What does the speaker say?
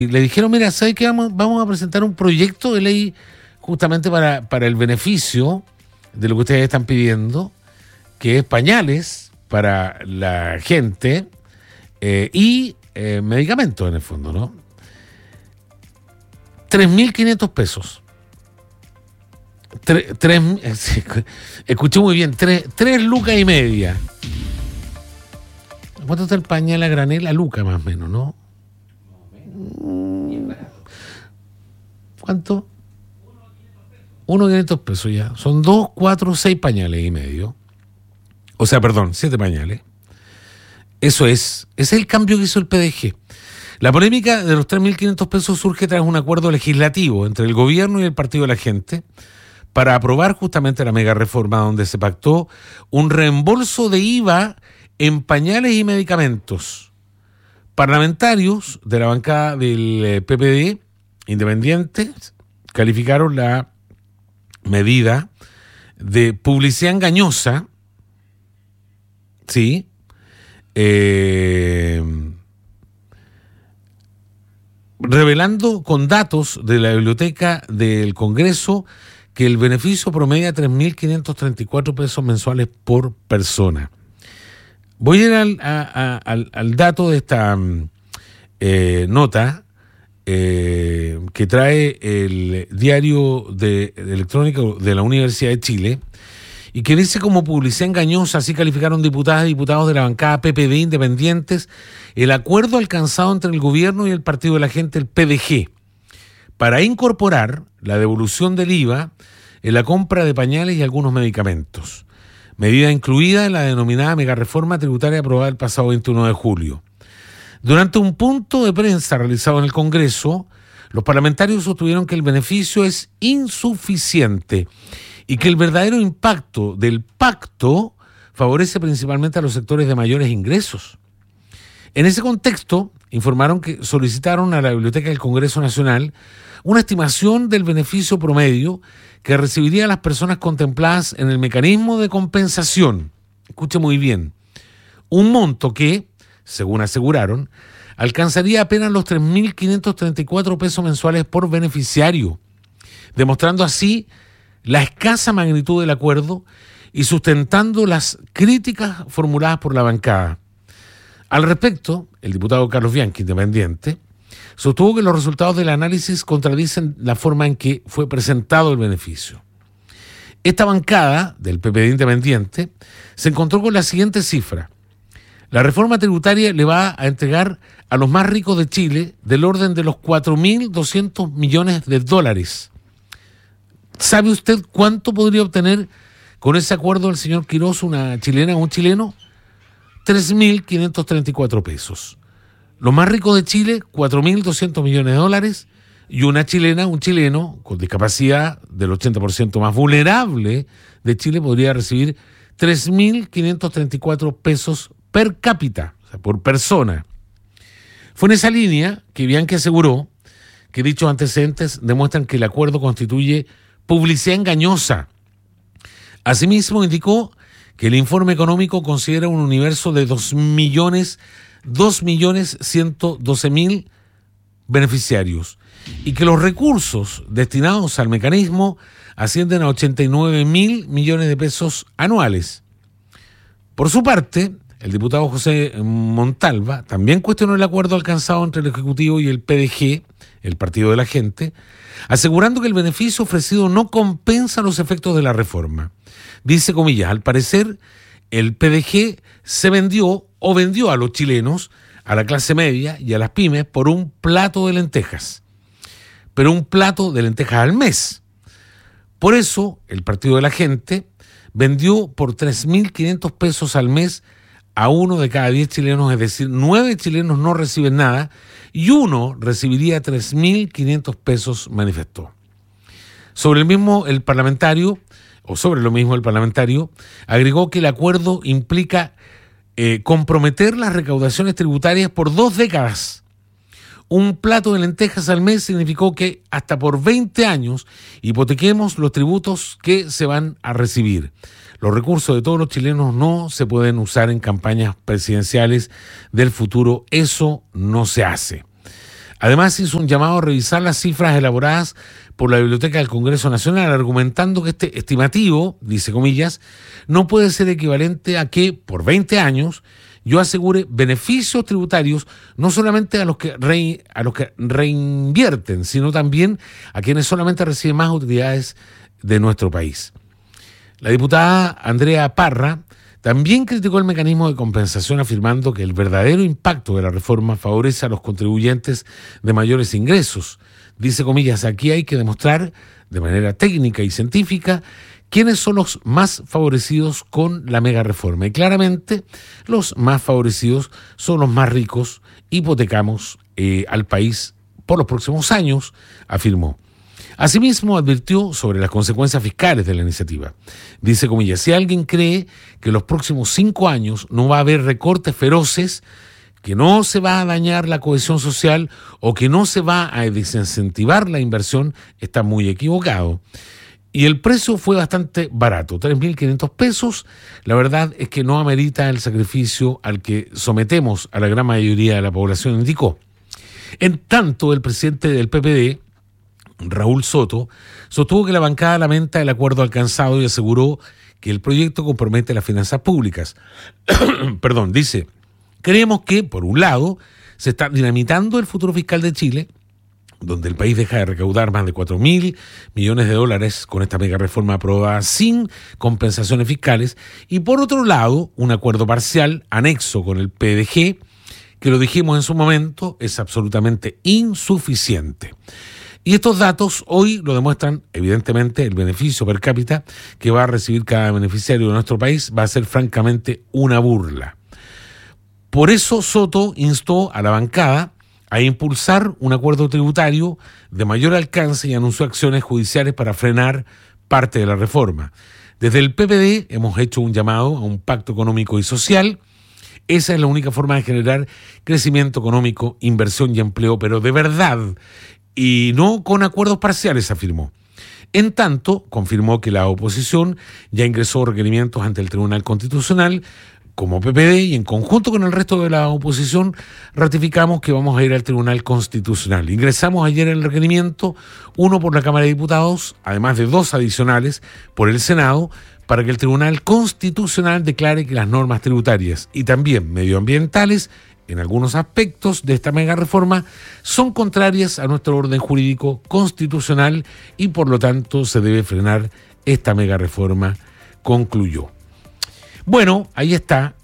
Y le dijeron, mira, ¿sabes qué? Vamos a presentar un proyecto de ley justamente para el beneficio de lo que ustedes están pidiendo, que es pañales para la gente y medicamentos en el fondo, ¿no? 3.500 pesos. Escuché muy bien, 3 lucas y media. ¿Cuánto está el pañal a granel? A luca más o menos, ¿no? ¿Cuánto? 1.500 pesos ya. Son 2, 4, 6 pañales y medio. O sea, perdón, 7 pañales. Eso es. Ese es el cambio que hizo el PDG. La polémica de los 3.500 pesos surge tras un acuerdo legislativo entre el gobierno y el Partido de la Gente para aprobar justamente la mega reforma donde se pactó un reembolso de IVA en pañales y medicamentos. Parlamentarios de la bancada del PPD, independientes, calificaron la medida de publicidad engañosa, ¿sí? Revelando con datos de la biblioteca del Congreso que el beneficio promedia 3.534 pesos mensuales por persona. Voy a ir al dato de esta nota que trae el diario electrónico de la Universidad de Chile y que dice como publicidad engañosa, así calificaron diputadas y diputados de la bancada PPD independientes, el acuerdo alcanzado entre el gobierno y el Partido de la Gente, el PDG, para incorporar la devolución del IVA en la compra de pañales y algunos medicamentos, medida incluida en la denominada megareforma tributaria aprobada el pasado 21 de julio. Durante un punto de prensa realizado en el Congreso, los parlamentarios sostuvieron que el beneficio es insuficiente y que el verdadero impacto del pacto favorece principalmente a los sectores de mayores ingresos. En ese contexto, informaron que solicitaron a la Biblioteca del Congreso Nacional una estimación del beneficio promedio que recibirían las personas contempladas en el mecanismo de compensación. Escuche muy bien. Un monto que, según aseguraron, alcanzaría apenas los 3.534 pesos mensuales por beneficiario, demostrando así la escasa magnitud del acuerdo y sustentando las críticas formuladas por la bancada. Al respecto, el diputado Carlos Bianchi, independiente, sostuvo que los resultados del análisis contradicen la forma en que fue presentado el beneficio. Esta bancada del PPD independiente se encontró con la siguiente cifra. La reforma tributaria le va a entregar a los más ricos de Chile del orden de los 4.200 millones de dólares. ¿Sabe usted cuánto podría obtener con ese acuerdo el señor Quirós, una chilena o un chileno? 3.534 pesos. Los más ricos de Chile, 4.200 millones de dólares, y una chilena, un chileno con discapacidad del 80% más vulnerable de Chile podría recibir 3.534 pesos per cápita, o sea, por persona. Fue en esa línea que Bianchi aseguró que dichos antecedentes demuestran que el acuerdo constituye publicidad engañosa. Asimismo, indicó que el informe económico considera un universo de 2.112.000 beneficiarios y que los recursos destinados al mecanismo ascienden a 89.000 millones de pesos anuales. Por su parte, el diputado José Montalva también cuestionó el acuerdo alcanzado entre el Ejecutivo y el PDG, el Partido de la Gente, asegurando que el beneficio ofrecido no compensa los efectos de la reforma. Dice, comillas, al parecer el PDG se vendió a los chilenos, a la clase media y a las pymes por un plato de lentejas, pero un plato de lentejas al mes. Por eso el Partido de la Gente vendió por 3.500 pesos al mes a 1 de cada 10 chilenos, es decir, 9 chilenos no reciben nada y 1 recibiría 3.500 pesos, manifestó. Sobre lo mismo el parlamentario agregó que el acuerdo implica comprometer las recaudaciones tributarias por 2 décadas. Un plato de lentejas al mes significó que hasta por 20 años hipotequemos los tributos que se van a recibir. Los recursos de todos los chilenos no se pueden usar en campañas presidenciales del futuro. Eso no se hace. Además, hizo un llamado a revisar las cifras elaboradas por la Biblioteca del Congreso Nacional, argumentando que este estimativo, dice comillas, no puede ser equivalente a que, por 20 años, yo asegure beneficios tributarios no solamente a los que reinvierten, sino también a quienes solamente reciben más utilidades de nuestro país. La diputada Andrea Parra también criticó el mecanismo de compensación, afirmando que el verdadero impacto de la reforma favorece a los contribuyentes de mayores ingresos. Dice comillas, aquí hay que demostrar de manera técnica y científica quiénes son los más favorecidos con la mega reforma. Y claramente los más favorecidos son los más ricos. Hipotecamos al país por los próximos años, afirmó. Asimismo, advirtió sobre las consecuencias fiscales de la iniciativa. Dice comillas, si alguien cree que en los próximos 5 años no va a haber recortes feroces, que no se va a dañar la cohesión social o que no se va a desincentivar la inversión, está muy equivocado. Y el precio fue bastante barato, 3.500 pesos. La verdad es que no amerita el sacrificio al que sometemos a la gran mayoría de la población, indicó. En tanto, el presidente del PPD, Raúl Soto, sostuvo que la bancada lamenta el acuerdo alcanzado y aseguró que el proyecto compromete las finanzas públicas. Dice, creemos que, por un lado, se está dinamitando el futuro fiscal de Chile, donde el país deja de recaudar más de 4.000 millones de dólares con esta mega reforma aprobada sin compensaciones fiscales, y por otro lado, un acuerdo parcial anexo con el PDG, que lo dijimos en su momento, es absolutamente insuficiente. Y estos datos hoy lo demuestran, evidentemente, el beneficio per cápita que va a recibir cada beneficiario de nuestro país va a ser francamente una burla. Por eso Soto instó a la bancada a impulsar un acuerdo tributario de mayor alcance y anunció acciones judiciales para frenar parte de la reforma. Desde el PPD hemos hecho un llamado a un pacto económico y social. Esa es la única forma de generar crecimiento económico, inversión y empleo, pero de verdad, y no con acuerdos parciales, afirmó. En tanto, confirmó que la oposición ya ingresó requerimientos ante el Tribunal Constitucional. Como PPD y en conjunto con el resto de la oposición ratificamos que vamos a ir al Tribunal Constitucional. Ingresamos ayer el requerimiento, uno por la Cámara de Diputados, además de 2 adicionales por el Senado, para que el Tribunal Constitucional declare que las normas tributarias y también medioambientales, en algunos aspectos de esta mega reforma, son contrarias a nuestro orden jurídico constitucional y por lo tanto se debe frenar esta mega reforma, concluyó. Bueno, ahí está